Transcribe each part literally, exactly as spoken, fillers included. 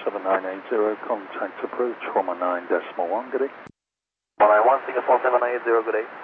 seven nine eight zero, contact approach one one nine decimal one, good day. one nine one, Singapore seven nine eight zero, good day.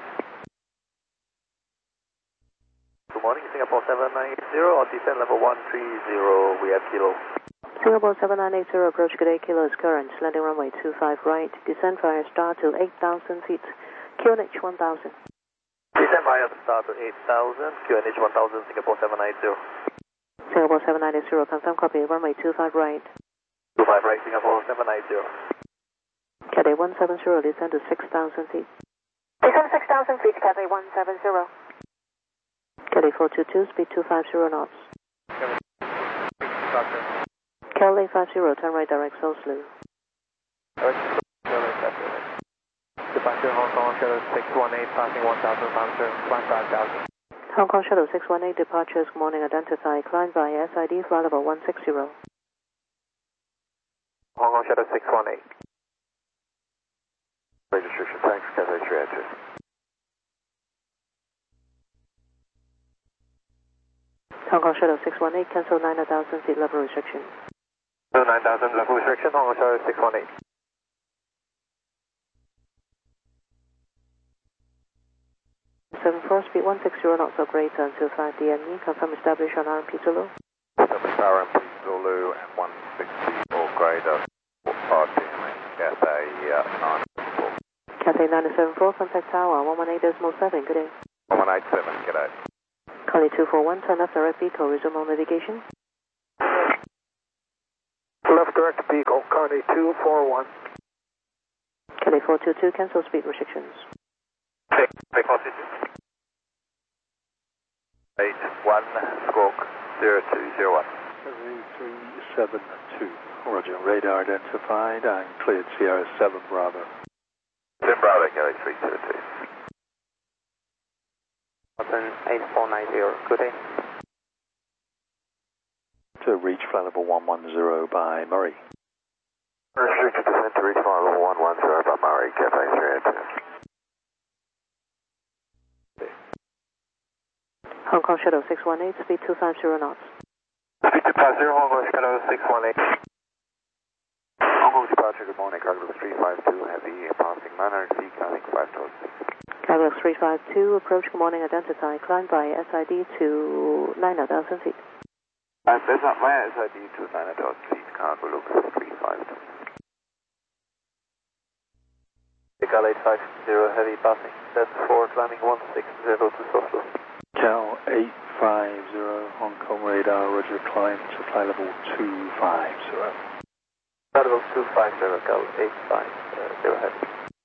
Good morning, Singapore seven nine eight zero, or descent level one three zero, we have kilo. Singapore seven nine eight zero, approach good day, kilo is current, landing runway two five right, descend via star to eight thousand feet, Q N H one thousand. Descend via star to eight thousand, Q N H one thousand, Singapore seven nine eight zero. Singapore seven nine eight zero, confirm copy, runway two five right. two five right, Singapore seven nine eight zero. Cathay one seven zero, descend to six thousand feet. Descend six thousand feet, Cathay one seven zero. Cathay four two two, speed two five zero knots. Cal eight five zero, turn right direct South-Lu. Departure Hong Kong Shuttle six one eight, passing one thousand, bouncer, climb five thousand. Hong Kong Shuttle six one eight, departures, good morning, identify, climb via S I D, flight level one six zero. Hong Kong Shuttle six one eight. Registration, thanks, Cathay three eight two. Hong Kong Shuttle six one eight, cancel nine thousand feet level restriction. So nine thousand level restriction, Hong Kong Shuttle six one eight. seven four, speed one six zero knots or greater until five D M E, confirm establish on R M P Zulu. Establish R M P Zulu and one sixty or greater, R T M A, Cathay nine four. Cathay nine seven four, contact tower one one eight decimal seven, good day. one one eight seven, good day. Connie two four one, turn left direct vehicle, resume on navigation. Left direct vehicle, Connie two four one. Cathay four two two, cancel speed restrictions. Take, take four two two. eight one, squawk zero two zero one. three seven two, roger, radar identified and cleared Sierra seven Bravo. seven Bravo, Cathay three two two. eight four nine zero, good day. To reach flight level one one zero by Murray. Restricted descent to reach flight level one one zero by Murray, Cathay three eight two. Hong Kong Shuttle six one eight, speed two five zero knots. Speed departure, Hong Kong Shuttle six one eight. Hong Kong departure, good morning, cargo three five two, heavy, passing nine hundred feet, climbing five knots. Cargo three five two, approach, good morning, identify, climb by S I D to nine thousand feet. And there's not via S I D to nine thousand feet, cargo Lucas three five two. Cal eight five zero, heavy passing, that's four, climbing one six zero to South-Lu. Cal eight five zero, Hong Kong radar, roger, climb to flight level two five zero. Flight level two five zero, Cal eight five zero, heavy.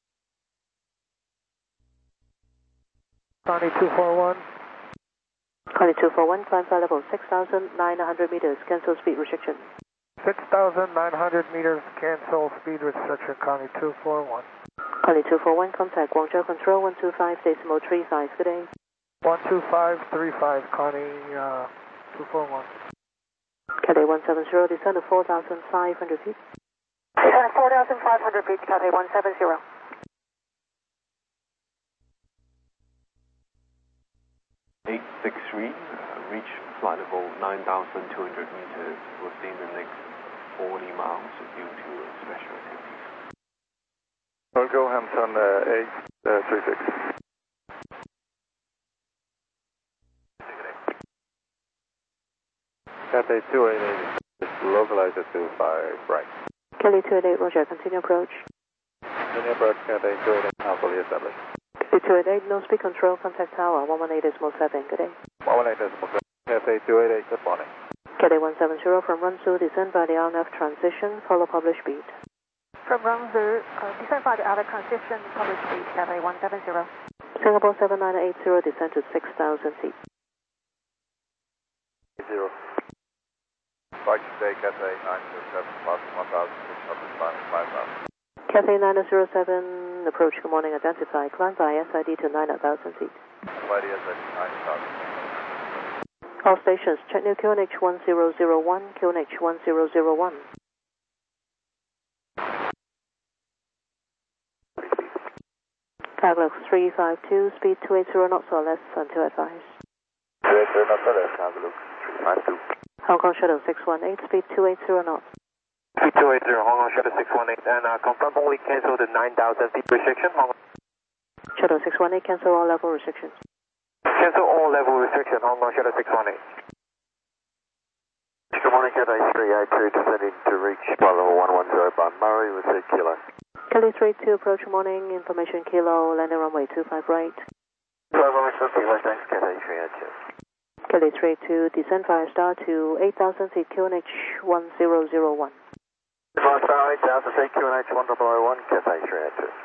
Connie two four one. Connie two four one, climb flight level six thousand nine hundred meters, cancel speed restriction. six thousand nine hundred meters, cancel speed restriction, Connie two four one. Connie two four one, contact Guangzhou Control one two five decimal three five, good day. one two five three five, Connie uh, two four one. Cathay one seven zero, descend to four thousand five hundred feet. Descend four thousand five hundred feet, Cathay one seven zero. eight six three, uh, reach flight level nine thousand two hundred meters within the next forty miles due to special activities. Go Hampton uh, eight three six. Cathay two eight eight, localizer two five right. Kelly two eight eight, roger, continue approach. Continue approach, Cathay two eight eight, now fully established. Kelly two eight eight, no speed control, contact tower one one eight decimal seven, good day. one one eight decimal seven, Cathay two eight eight, good morning. Cathay one seven zero, from Runsu, descend by the R N F transition, follow published speed. From Runsu, uh, descend by the other transition, publish speed, Cathay one seven zero. Singapore seven nine eight zero, descend to six thousand feet. Zero. Right today, Cathay nine zero seven, passing one thousand six hundred, climbing five thousand. Cathay nine zero seven, approach, good morning, identify, climb by S I D to nine thousand feet. By the S I D nine thousand. All stations, check new Q N H one zero zero one, Q N H one zero zero one. Cargo three five two, speed two eight zero knots or less until advised. two eight zero knots or less, Cargo three five two. Hong Kong Shuttle six one eight, speed two eight zero knots. P two eight zero, Hong Kong Shuttle six one eight, and uh, confirm only cancel the nine thousand feet restriction, Hong Kong. Shuttle six one eight, cancel all level restrictions. Cancel all level restriction, Hong Kong Shuttle six one eight. Good morning, Cathay three eight two, descending to reach flight level one one zero by Murray with a kilo. Kelly three two, approach morning, information kilo, landing runway two five right. Runway fifty, thanks, Cathay three eight two. Kelly three two, descend via star to eight thousand feet, Q N H one zero zero one. Advance star eight thousand feet, Q N H one zero zero one, Cathay three eight two.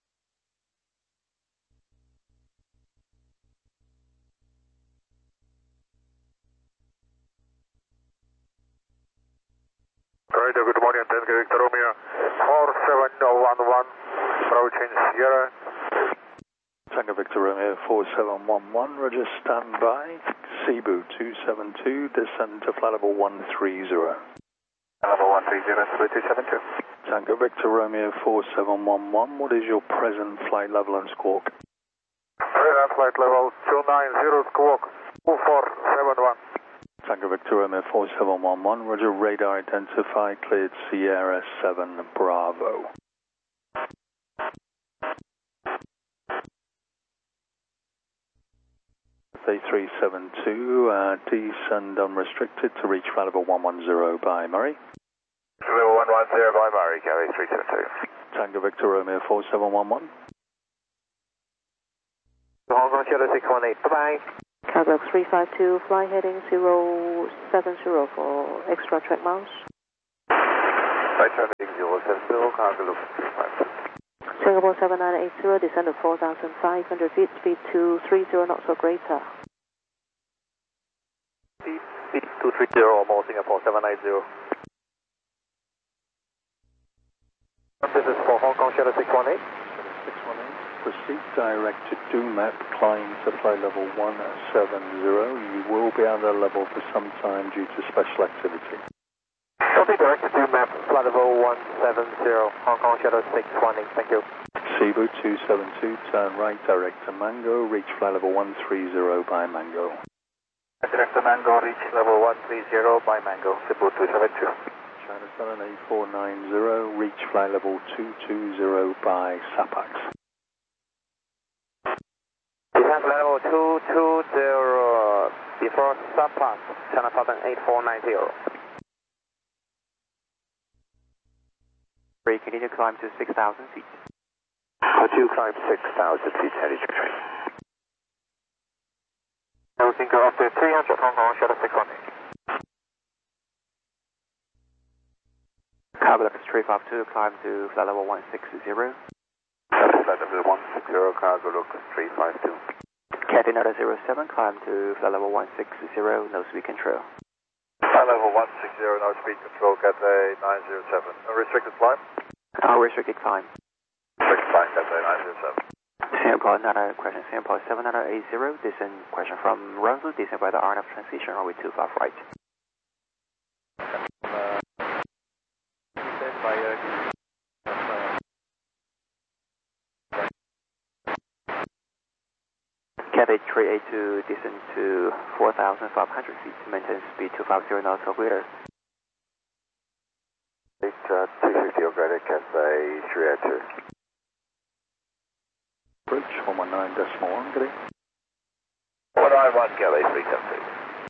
Alright, good morning, Tango Victor Romeo four seven one one, approaching Sierra. Tango Victor Romeo four seven one one, Roger, stand by. Cebu two seven two, descend to flight level one three zero. Level one three zero, Cebu two seven two. Tango Victor Romeo four seven one one, what is your present flight level and squawk? Radar flight level two nine zero, squawk two four seven one. Tango Victor Romeo four seven one one, Roger, radar identified, cleared Sierra seven Bravo. A three seven two, uh, descend unrestricted to reach flight level one one zero by Murray. Level one one zero by Murray, Kelly three seven two. Tango Victor Romeo four seven one one. Hong Kong Shuttle six one eight, bye-bye. Cargo three five two, fly heading zero seven zero for extra track miles. Right traffic zero seven zero, cargo look three five two. Singapore seven nine eight zero, descend to four thousand five hundred feet, speed two three zero knots or greater. Speed, speed two three zero, more Singapore seven eight zero. This is for Hong Kong Shuttle six one eight. six one eight, proceed direct to D O M A P, climb to flight level one seven zero. You will be at that level for some time due to special activity. Copy, direct to D O M A P, flight level one seven zero, Hong Kong Shuttle six one eight, thank you. Cebu two seven two, turn right direct to Mango, reach flight level one three zero by Mango. Direct to Mango, reach level one three zero by Mango, Cebu two seven two. China seven eight four nine zero, reach flight level two two zero by Sapax. Descend level two two zero, before Sapax, China seven eight four nine zero. Continue to climb to six thousand feet. Continue to climb six thousand feet, heading to train. Now we can go up to three hundred, Hong Kong Shuttle six one eight. Cargo three five two, climb to flight level one six zero. Flight level one six zero, cargo locus three five two. Cathay Nada zero seven, climb to flight level one six zero, no speed control. Flight level one six zero, no speed control, Cathay nine zero seven. Unrestricted climb? Uh, restricted climb. Restricted climb, Cathay nine zero seven. Singapore Nada, question Singapore seven nine eight zero, descend question from Runway, descend by the R N F transition runway two five right. Uh, descend by uh, Cathay three eight two, descend to four thousand five hundred feet, maintain speed two five zero knots or greater. eight two fifty or greater, Cathay three eight two. Approach one one nine decimal one, good day. one nine one, Cathay three seven three.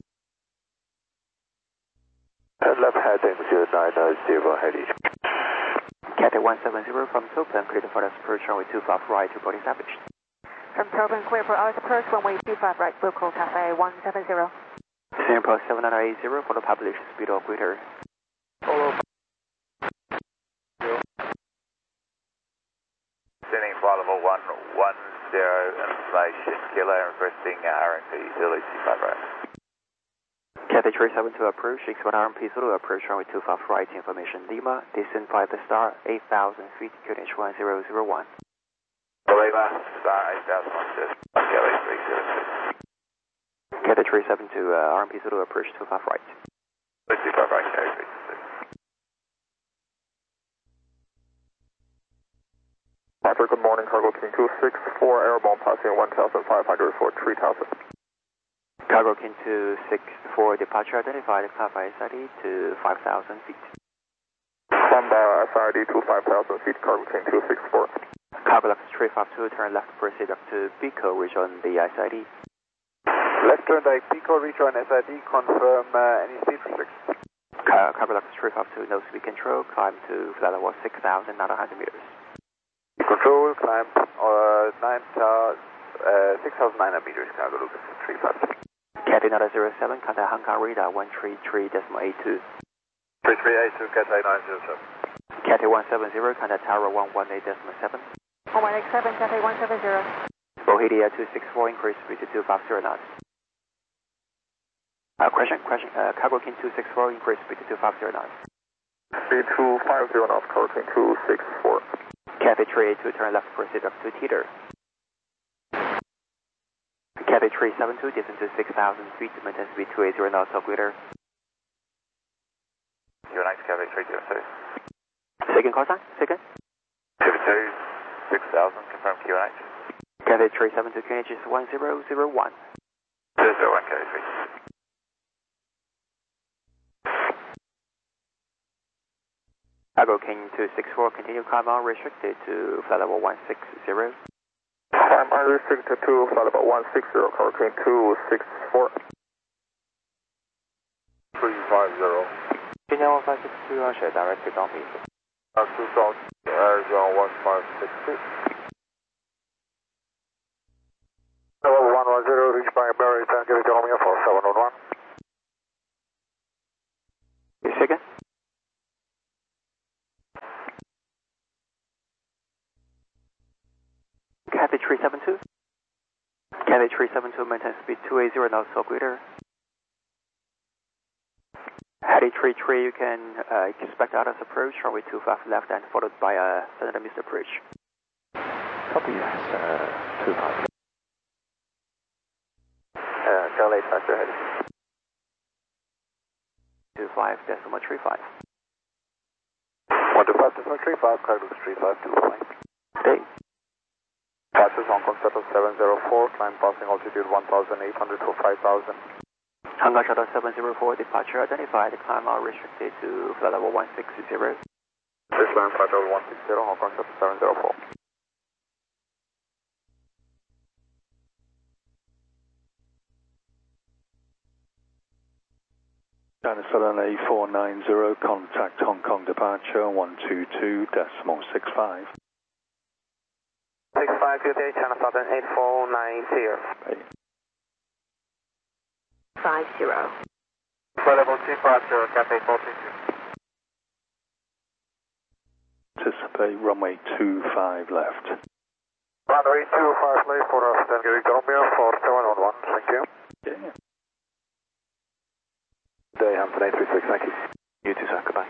And left heading zero nine zero, heading. Cathay one seven zero from Toplan, clear for the approach runway two five right to boarding established. From Toplan, clear for our approach runway two five right, local Cathay one seven zero. Singapore seven nine eight zero for the published speed or greater. Follow. Sending flight level one one zero, information, kilo, requesting R M P, zero C five right. Cathay three seven two approach, six one R M P zero, approach runway two five right, information Lima, descend five star, eight thousand feet, Q N H one zero zero one. Lima, star eight thousand one, Cathay three seven two. Cathay three seven two, uh, R M P zero, approach two five right. two five right, Cathay three seven two. Patrick, good morning, cargo King two six four, airborne passing one thousand five hundred for three thousand. Cargo King two six four, departure identified, clarify study to five thousand feet. Sunbar S R D to five thousand feet, cargo king two six four. Cargo Lux three five two, turn left, proceed up to Pico, rejoin the S I D. Left turn direct Pico, rejoin S I D, confirm uh, any speed restrictions. Car Cargo Lux three five two, no speed control, climb to flight level six thousand nine hundred meters. Control, climb uh, nine, uh, six thousand nine hundred meters, cargo Lucas three five two. Cathay nine zero seven, contact Hong Kong radar one three three point eight two. three three eight two, Cathay nine zero seven. Cathay one seven zero, contact Tower one one eight point seven. one one eight seven, Cathay one seven zero. Bohemia two six four, increase speed to two five zero knots. Uh, question, question, uh, Cargo King two six four, increase speed to two five zero knots. Speed two five zero knots, cargo king two six four. Cathay three eight two, turn left, proceed up to Teeter. Cathay three seven two, descend to six thousand feet, maintain speed two eighty knots or greater. Your next Cathay three zero two. Second call sign, second. zero two, six thousand, confirm Q N H. Cathay three seven two, Q N H is one zero zero one. zero zero one, Cathay three. Cargo King two six four, continue climb on, restricted to flight level one six zero. Climb unrestricted to flight level one six zero, cargo king two six four. three five zero. Kenya one five six two, share directed on me. Uh, two south, Arizona one five six two. Level one one zero, reach by Barry, Tango, Romeo for seven one one. Second. Cathay three seven two. Cathay three seven two, maintain speed two eighty knots or greater. Hattie three three, you can uh, expect out as approach, runway two five left and followed by a standard missed approach. Copy, yes, uh, two five. Uh, Charlie eight faster heading. two five decimal three five. one two five decimal three five, cargo three five two flying. Okay. Passes Hong Kong settle seven zero four, climb passing altitude one thousand eight hundred to five thousand. Hong Kong Shuttle seven zero four, departure identified, climb out restricted to flight level one six zero. This line flight level one six zero, Hong Kong settle seven zero four. China Southern A four nine zero, contact Hong Kong departure one two two decimal six five. six five, good day, China Southern eight four nine zero. five zero. Flight level two five zero, Cathay four two two. Anticipate runway two five left. Runway two five left for us, Tango, Romeo for seven one one, thank you. Yeah. Day Hampton eight three six, thank you. You too, sir. Goodbye.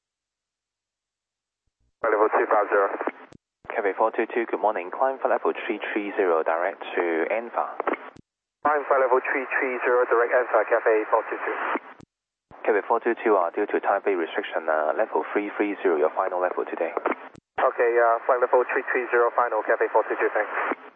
Flight level two five zero. Cathay four two two, good morning. Climb flight level three three zero, direct to Enfa. Climb flight level three three zero, direct Alpha, Cathay four two two. Cathay four two two, uh, due to Taipei restriction, uh, level three three zero, your final level today. Okay, uh, flight level three three zero, final, Cathay four two two, thanks.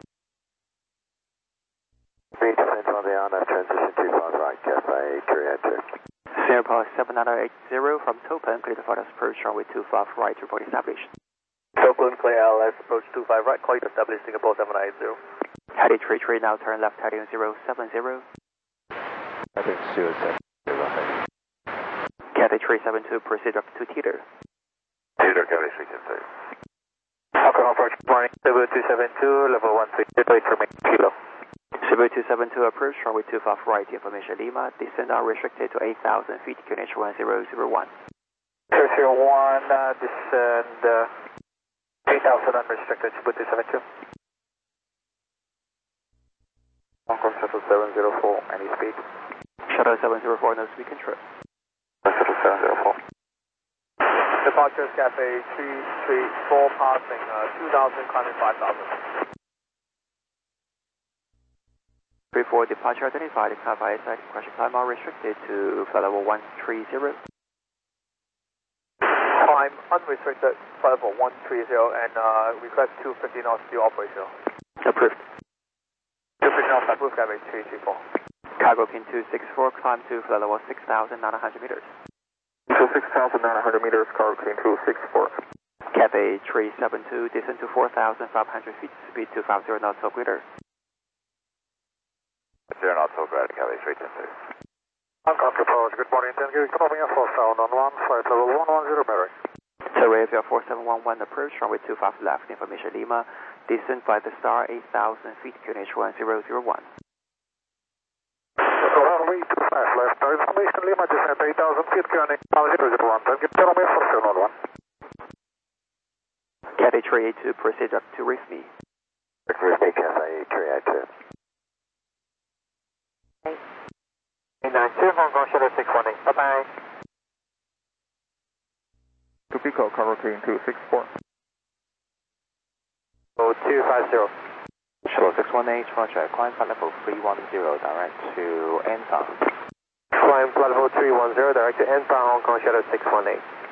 three descent on the on-F transition two five right, Cathay three enter. Singapore seven nine eight zero from Topan, clear the flight approach, runway two five right, report established. Topan, clear L S, approach two five right, call you established, Singapore seven nine eight zero. Hattie three three, now turn left, heading zero seven zero. Heading zero seven zero. Cathay three seven two, proceed up to Teeter. Teeter, Cathay three seven two. Hong Kong approach, morning, Cebu two seven two, level one three, wait for me, kilo. Cebu two seven two, approach, runway two five right, information Lima, descend unrestricted to eight thousand feet, Q N H one zero zero one. zero zero one, uh, descend uh, eight thousand unrestricted, Cebu two seven two. Hong Kong Shuttle seven zero four, any speed? Shuttle seven zero four, no speed control. Shuttle seven zero four. Departures Cathay three three four, passing uh, two thousand, climbing five thousand. three four, departure identified, clarify side, question climb out restricted to flight level one three zero. Climb unrestricted, flight level one three zero, and uh, request two fifty knots to operational. Approved. two fifty knots, approved, Cathay three three four. Cargo King two six four, climb to flight level six thousand nine hundred meters. two six thousand nine hundred meters, car clean to six four. Cathay three seven two, descend to four thousand five hundred feet, speed two five zero knots or greater. zero knots or greater, Cathay three ten two. Uncountry approach, good morning, ten Gig Columbia four seven one one, flight level one one zero, Mary. Terravia four seven one one, approach, runway two five left, information Lima, descend by the star eight thousand feet, Q N H one zero zero one. Runway two five left, information Lima, descend eight thousand feet, Q N H one zero zero one, ten Gig Columbia four seven one one. Cathay three eight two, proceed up to reef me. Reef me, Cathay three eight two. eight nine two, Hong Kong Shadow six one eight, bye-bye. To Pico, cover clean two six four. Oh, two five zero. Shadow six one eight, roger, climb flight level three one zero, direct to Anton. Climb flight level three one zero, direct to Anton, Hong Kong Shadow six one eight.